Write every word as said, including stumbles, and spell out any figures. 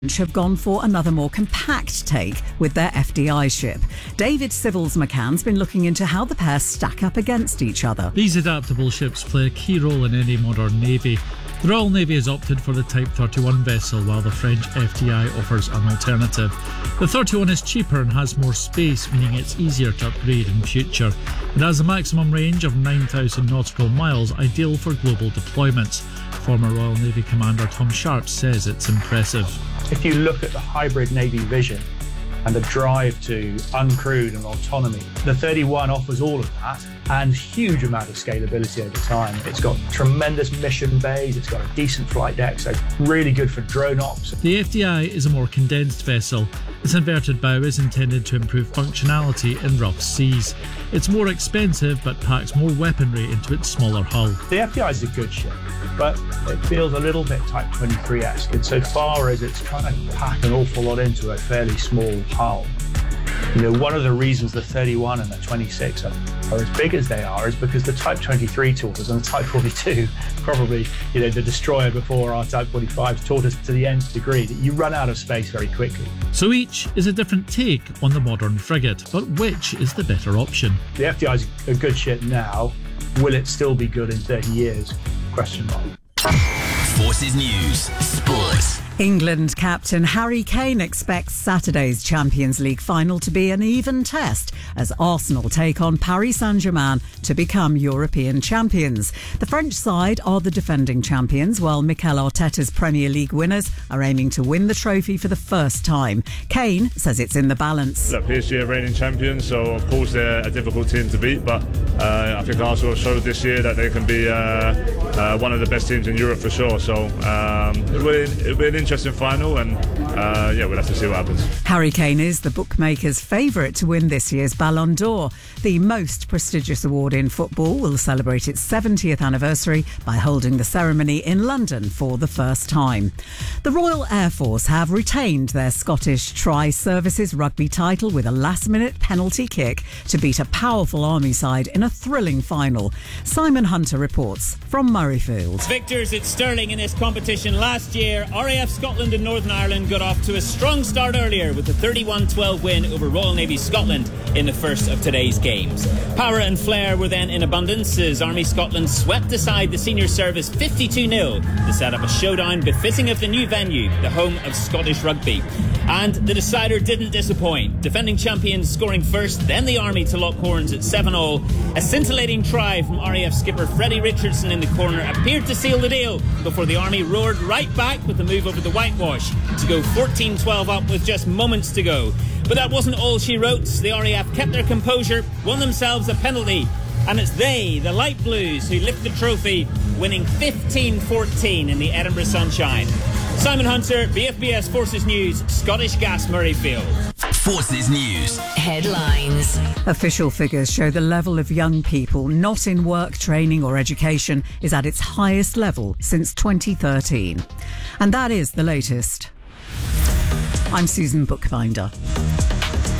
have gone for another more compact take with their F D I ship. David Civils McCann's been looking into how the pair stack up against each other. These adaptable ships play a key role in any modern navy. The Royal Navy has opted for the Type thirty-one vessel, while the French F D I offers an alternative. The thirty-one is cheaper and has more space, meaning it's easier to upgrade in future. It has a maximum range of nine thousand nautical miles, ideal for global deployments. Former Royal Navy Commander Tom Sharp says it's impressive. If you look at the hybrid Navy vision and the drive to uncrewed and autonomy, the thirty-one offers all of that and huge amount of scalability over time. It's got tremendous mission bays, it's got a decent flight deck, so really good for drone ops. The F D I is a more condensed vessel. Its inverted bow is intended to improve functionality in rough seas. It's more expensive but packs more weaponry into its smaller hull. The F D I is a good ship, but it feels a little bit Type twenty-three-esque insofar as it's trying to pack an awful lot into a fairly small hull. You know, one of the reasons the thirty-one and the twenty-six are, are as big as they are is because the Type twenty-three taught us, and the Type forty-two, probably, you know, the destroyer before our Type forty-fives, taught us to the nth degree that you run out of space very quickly. So each is a different take on the modern frigate, but which is the better option? The F D I is a good ship now. Will it still be good in thirty years? Question mark. Forces News Sports. England captain Harry Kane expects Saturday's Champions League final to be an even test as Arsenal take on Paris Saint-Germain to become European champions. The French side are the defending champions, while Mikel Arteta's Premier League winners are aiming to win the trophy for the first time. Kane says it's in the balance. Look, P S G are reigning champions, so of course they're a difficult team to beat, but uh, I think Arsenal showed this year that they can be uh, uh, one of the best teams in Europe for sure. So um, it'll, be, it'll be an interesting final, and uh, yeah, we'll have to see what happens. Harry Kane is the bookmakers' favourite to win this year's Ballon d'Or. The most prestigious award in football will celebrate its seventieth anniversary by holding the ceremony in London for the first time. The Royal Air Force have retained their Scottish Tri-Services rugby title with a last-minute penalty kick to beat a powerful Army side in a thrilling final. Simon Hunter reports from Murrayfield. Victors at Stirling in this competition last year, R A F Scotland and Northern Ireland got off to a strong start earlier with a thirty-one twelve win over Royal Navy Scotland in the first of today's games. Power and flair were then in abundance as Army Scotland swept aside the senior service fifty-two nil to set up a showdown befitting of the new venue, the home of Scottish rugby. And the decider didn't disappoint. Defending champions scoring first, then the Army to lock horns at seven all. A scintillating try from R A F skipper Freddie Richardson in the corner appeared to seal the deal before the Army roared right back with the move over the whitewash to go fourteen twelve up with just moments to go. But that wasn't all she wrote. The R A F kept their composure, won themselves a penalty, and it's they, the Light Blues, who lift the trophy, winning fifteen fourteen in the Edinburgh sunshine. Simon Hunter, B F B S Forces News, Scottish Gas Murrayfield. Forces News Headlines. Official figures show the level of young people not in work, training or education is at its highest level since twenty thirteen. And that is the latest. I'm Susan Bookbinder.